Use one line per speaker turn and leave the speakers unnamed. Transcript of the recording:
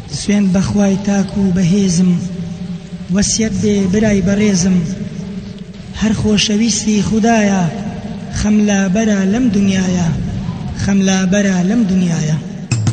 سوێن بەخوای تاک و بەهێزم وەسیەت بێ برای بەڕێزم هەر خۆشەویستی خودایە خەم لابەرە لەم دنیایە